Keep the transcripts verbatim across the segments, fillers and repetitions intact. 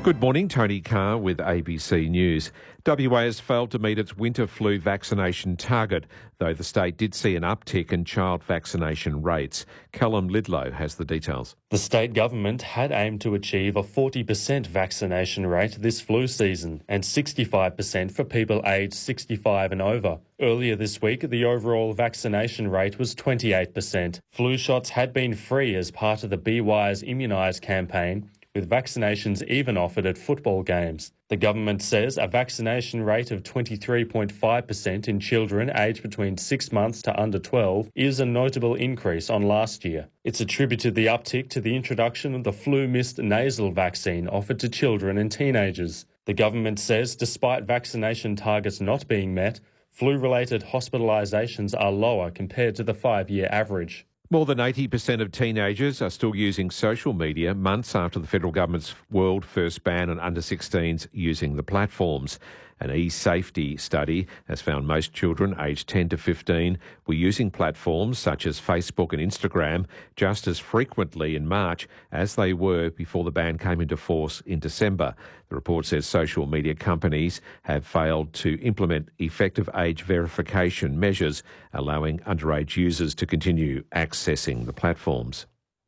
Good morning, Tony Carr with A B C News. W A has failed to meet its winter flu vaccination target, though the state did see an uptick in child vaccination rates. Callum Lidlow has the details. The state government had aimed to achieve a forty percent vaccination rate this flu season and sixty-five percent for people aged sixty-five and over. Earlier this week, the overall vaccination rate was twenty-eight percent. Flu shots had been free as part of the Be Wise Immunise campaign, with vaccinations even offered at football games. The government says a vaccination rate of twenty-three point five percent in children aged between six months to under twelve is a notable increase on last year. It's attributed the uptick to the introduction of the flu-mist nasal vaccine offered to children and teenagers. The government says despite vaccination targets not being met, flu-related hospitalisations are lower compared to the five-year average. More than eighty percent of teenagers are still using social media months after the federal government's world first ban on under sixteens using the platforms. An e-safety study has found most children aged ten to fifteen were using platforms such as Facebook and Instagram just as frequently in March as they were before the ban came into force in December. The report says social media companies have failed to implement effective age verification measures, allowing underage users to continue accessing the platforms.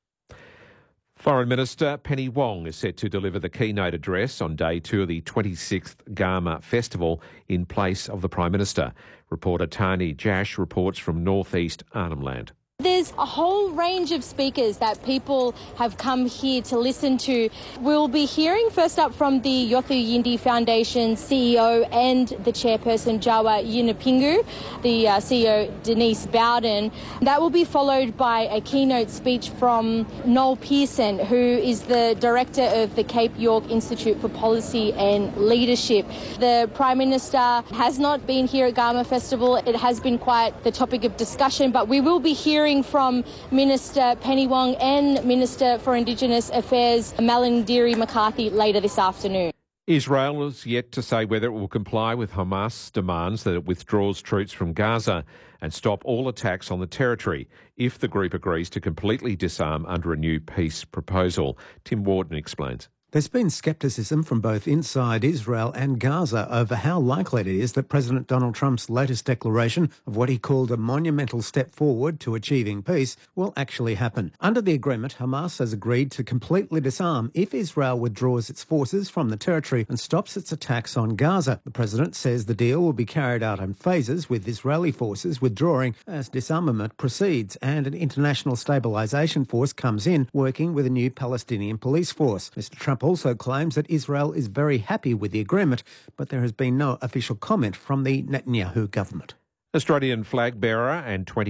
Foreign Minister Penny Wong is set to deliver the keynote address on day two of the twenty-sixth Garma Festival in place of the Prime Minister. Reporter Tani Jash reports from northeast Arnhem Land. There's a whole range of speakers that people have come here to listen to. We'll be hearing first up from the Yothu Yindi Foundation C E O and the chairperson Jawa Yunupingu, the uh, C E O Denise Bowden. That will be followed by a keynote speech from Noel Pearson, who is the director of the Cape York Institute for Policy and Leadership. The Prime Minister has not been here at Garma Festival. It has been quite the topic of discussion, but we will be hearing from Minister Penny Wong and Minister for Indigenous Affairs Malarndirri McCarthy later this afternoon. Israel is yet to say whether it will comply with Hamas' demands that it withdraws troops from Gaza and stop all attacks on the territory if the group agrees to completely disarm under a new peace proposal. Tim Wharton explains. There's been scepticism from both inside Israel and Gaza over how likely it is that President Donald Trump's latest declaration of what he called a monumental step forward to achieving peace will actually happen. Under the agreement, Hamas has agreed to completely disarm if Israel withdraws its forces from the territory and stops its attacks on Gaza. The president says the deal will be carried out in phases, with Israeli forces withdrawing as disarmament proceeds and an international stabilisation force comes in, working with a new Palestinian police force. Mister Trump also claims that Israel is very happy with the agreement, but there has been no official comment from the Netanyahu government. Australian flag bearer and twenty